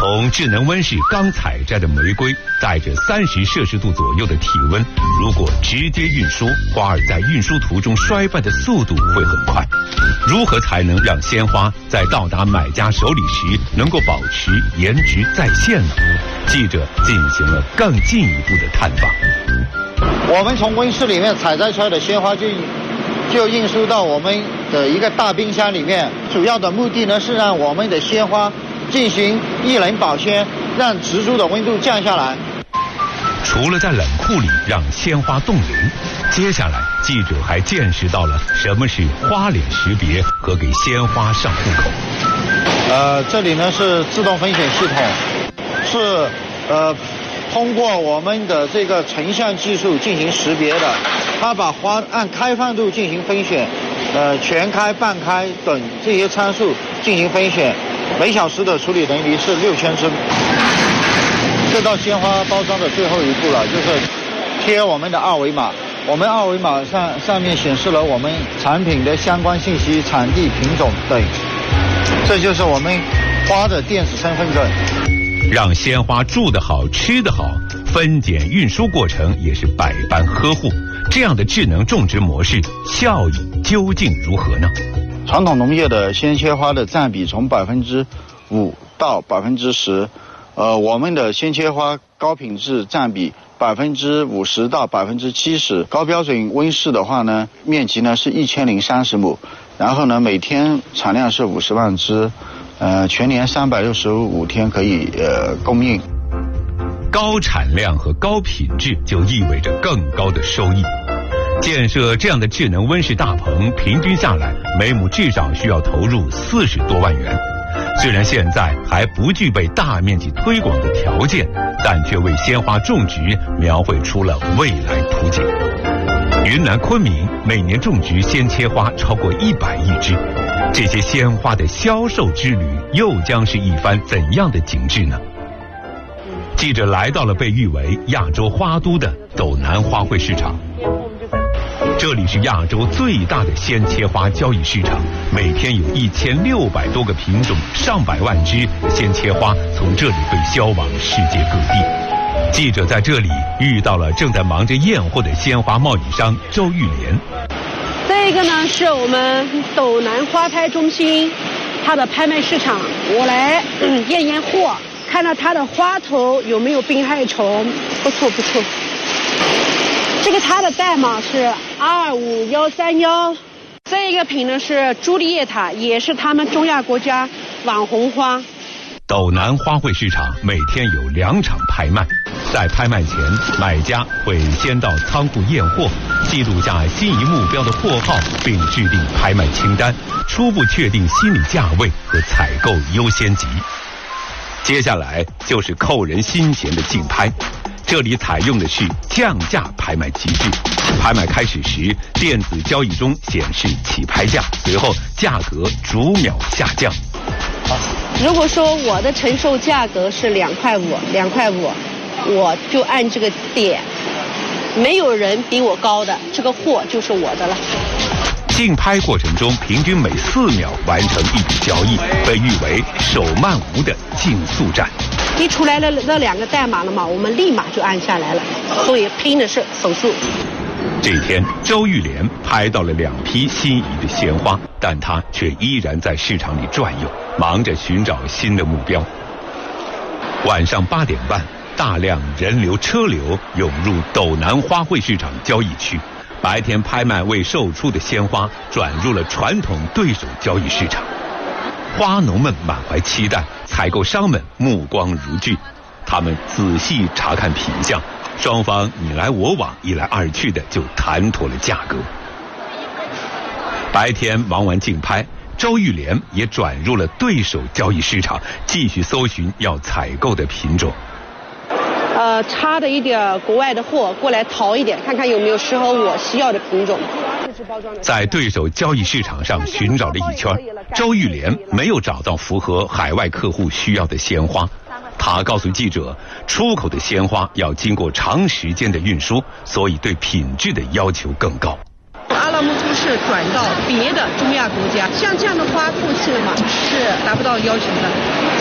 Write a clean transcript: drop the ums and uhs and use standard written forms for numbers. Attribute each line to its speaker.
Speaker 1: 从智能温室刚采摘的玫瑰，带着30摄氏度左右的体温，如果直接运输，花儿在运输途中衰败的速度会很快。如何才能让鲜花在到达买家手里时能够保持颜值在线呢？记者进行了更进一步的探访。
Speaker 2: 我们从温室里面采摘出来的鲜花就运输到我们的一个大冰箱里面，主要的目的呢是让我们的鲜花进行液冷保鲜，让植株的温度降下来。
Speaker 1: 除了在冷库里让鲜花冻龄，接下来记者还见识到了什么是花脸识别和给鲜花上户口。
Speaker 2: 这里呢是自动分选系统，是通过我们的这个成像技术进行识别的。它把花按开放度进行分选，全开、半开等这些参数进行分选，每小时的处理能力是6000只。这到鲜花包装的最后一步了，就是贴我们的二维码。我们二维码上面显示了我们产品的相关信息、产地、品种等，这就是我们花的电子身份证。
Speaker 1: 让鲜花住得好、吃得好，分拣运输过程也是百般呵护。这样的智能种植模式效益究竟如何呢？
Speaker 2: 传统农业的鲜切花的占比从5%到10%，我们的鲜切花高品质占比50%到70%。高标准温室的话呢，面积呢是1030亩，然后呢每天产量是50万只，全年365天可以供应。
Speaker 1: 高产量和高品质就意味着更高的收益。建设这样的智能温室大棚，平均下来每亩至少需要投入40多万元。虽然现在还不具备大面积推广的条件，但却为鲜花种植描绘出了未来图景。云南昆明每年种植鲜切花超过100亿只，这些鲜花的销售之旅又将是一番怎样的景致呢？记者来到了被誉为亚洲花都的斗南花卉市场。这里是亚洲最大的鲜切花交易市场，每天有1600多个品种、上百万只鲜切花从这里被销往世界各地。记者在这里遇到了正在忙着验货的鲜花贸易商周玉莲。
Speaker 3: 这个呢是我们斗南花拍中心它的拍卖市场，我来验货，看到它的花头有没有病害虫。不错。这个它的代码是25131，这个品呢是朱丽叶塔，也是他们中亚国家网红花。
Speaker 1: 斗南花卉市场每天有2场拍卖，在拍卖前，买家会先到仓库验货，记录下心仪目标的货号，并制定拍卖清单，初步确定心理价位和采购优先级。接下来就是扣人心弦的竞拍。这里采用的是降价拍卖机制，拍卖开始时，电子交易中显示起拍价，随后价格逐秒下降。
Speaker 3: 如果说我的承受价格是2块5，我就按这个点，没有人比我高的，这个货就是我的了。
Speaker 1: 竞拍过程中，平均每4秒完成一笔交易，被誉为手慢无的竞速战。
Speaker 3: 一出来了那2个代码了嘛，我们立马就按下来了，所以拼的是手速。
Speaker 1: 这天，周玉莲拍到了2批心仪的鲜花，但她却依然在市场里转悠，忙着寻找新的目标。晚上8点半，大量人流车流涌入斗南花卉市场交易区。白天拍卖未售出的鲜花转入了传统对手交易市场。花农们满怀期待，采购商们目光如炬，他们仔细查看品相，双方你来我往，一来二去的就谈妥了价格。白天忙完竞拍，周玉莲也转入了对手交易市场，继续搜寻要采购的品种。
Speaker 3: 差的一点国外的货过来淘一点，看看有没有适合我需要的品种。
Speaker 1: 在对手交易市场上寻找了一圈，周玉莲没有找到符合海外客户需要的鲜花。他告诉记者，出口的鲜花要经过长时间的运输，所以对品质的要求更高。
Speaker 3: 阿拉木图是转到别的中亚国家，像这样的花过期了嘛，是达不到要求的。